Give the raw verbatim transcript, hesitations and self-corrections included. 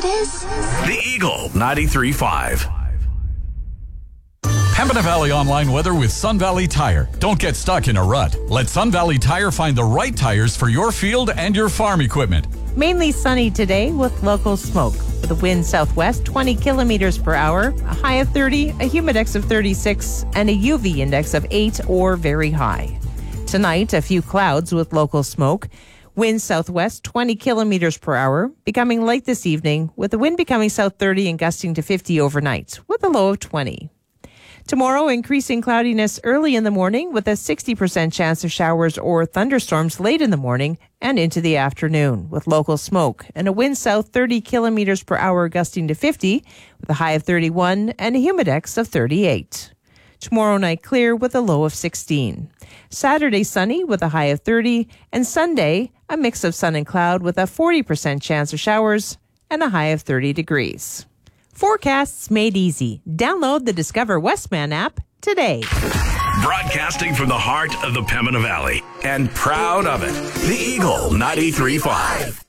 it is? The Eagle ninety-three point five. Pembina Valley online weather with Sun Valley Tire. Don't get stuck in a rut. Let Sun Valley Tire find the right tires for your field and your farm equipment. Mainly sunny today with local smoke. With a wind southwest, twenty kilometers per hour, a high of thirty, a humidex of thirty-six, and a U V index of eight or very high. Tonight, a few clouds with local smoke. Wind southwest, twenty kilometers per hour, becoming light this evening, with the wind becoming south thirty and gusting to fifty overnight, with a low of twenty. Tomorrow, increasing cloudiness early in the morning with a sixty percent chance of showers or thunderstorms late in the morning and into the afternoon with local smoke and a wind south thirty kilometers per hour gusting to fifty with a high of thirty-one and a humidex of thirty-eight. Tomorrow night clear with a low of sixteen. Saturday sunny with a high of thirty and Sunday a mix of sun and cloud with a forty percent chance of showers and a high of thirty degrees. Forecasts made easy. Download the Discover Westman app today. Broadcasting from the heart of the Pembina Valley and proud of it. The Eagle ninety-three point five.